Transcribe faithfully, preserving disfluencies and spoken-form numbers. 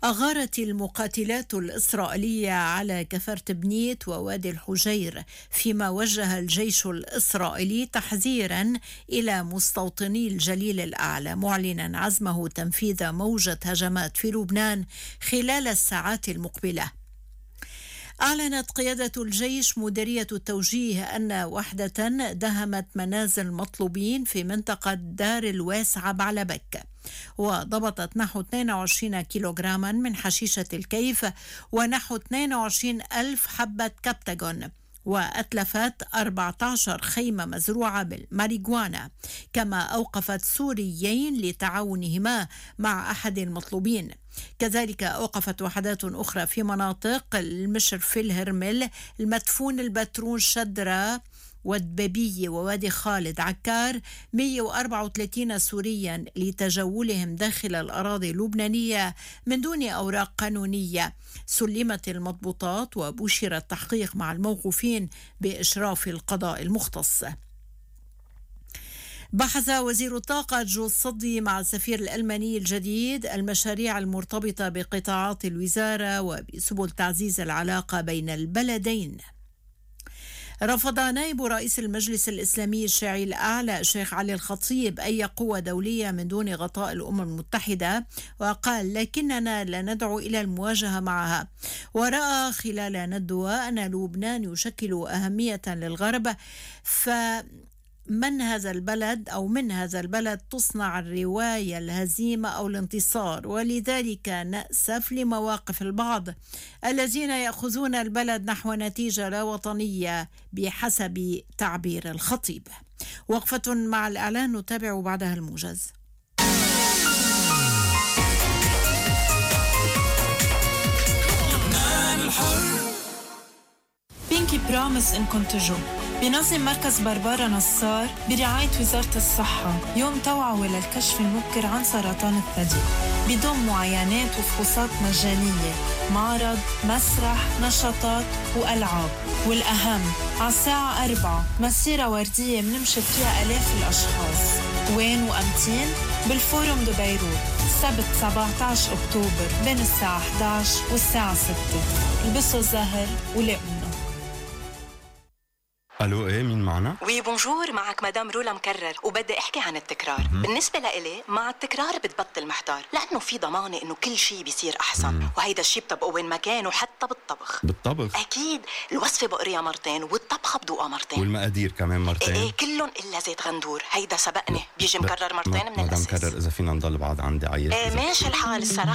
أغارت المقاتلات الإسرائيلية على كفرت بنيت ووادي الحجير، فيما وجه الجيش الإسرائيلي تحذيرا إلى مستوطني الجليل الأعلى، معلنا عزمه تنفيذ موجة هجمات في لبنان خلال الساعات المقبلة. أعلنت قيادة الجيش مديرية التوجيه أن وحدة دهمت منازل مطلوبين في منطقة دار الواسعة بعلبك، وضبطت نحو اثنين وعشرين كيلوغراما من حشيشة الكيف ونحو اثنين وعشرين ألف حبة كبتاغون، وأتلفت أربعة عشر خيمة مزروعة بالماريجوانا، كما أوقفت سوريين لتعاونهما مع أحد المطلوبين. كذلك أوقفت وحدات أخرى في مناطق المشرف الهرمل، المدفون، البترون، شدرة والدبابية ووادي خالد عكار مئة وأربعة وثلاثين سوريا لتجولهم داخل الأراضي اللبنانية من دون أوراق قانونية. سلمت المضبوطات وبشر التحقيق مع الموقوفين بإشراف القضاء المختص. بحث وزير الطاقة جو الصدي مع السفير الألماني الجديد المشاريع المرتبطة بقطاعات الوزارة وبسبل تعزيز العلاقة بين البلدين. رفض نائب رئيس المجلس الإسلامي الشيعي الأعلى الشيخ علي الخطيب أي قوة دولية من دون غطاء الأمم المتحدة، وقال: لكننا لا ندعو إلى المواجهة معها. ورأى خلال ندوة أن لبنان يشكل أهمية للغرب، ف من هذا البلد أو من هذا البلد تصنع الرواية الهزيمة أو الانتصار، ولذلك نأسف لمواقف البعض الذين يأخذون البلد نحو نتيجة لا وطنية بحسب تعبير الخطيب. وقفة مع الإعلان نتابع بعدها الموجز. بينكي برامس إنكم تجوا. بينظم مركز بربارة نصار برعاية وزارة الصحة يوم توعوة للكشف المبكر عن سرطان الثدي، بضم معاينات وفحوصات مجانية، معرض، مسرح، نشاطات وألعاب، والأهم على الساعة أربعة مسيرة وردية منمشي فيها آلاف الأشخاص. وين وأمتين؟ بالفورم دو بيروت، السبت سبعة عشر أكتوبر بين الساعة إحدى عشر والساعة ستة. البسوا زهر ولاقونا. الو، ايه مين معنا؟ وي بونجور، معك مدام رولا مكرر، وبدي احكي عن التكرار. م- بالنسبه لإلي مع التكرار بتبطل محتار، لانه في ضمانه انه كل شيء بيصير احسن. م- وهيدا الشيء بطبقه وين ما كان، وحتى بالطبخ. بالطبخ اكيد، الوصفه بقريها مرتين والطبخه بدوقها مرتين، والمقادير كمان مرتين. ايه كلهم الا زيت غندور، هيدا سبقني بيجي مكرر مرتين من الاساس. مدام مكرر، اذا فينا نضل بعض عندي عيط. ايه ماشي الحال الصراحه.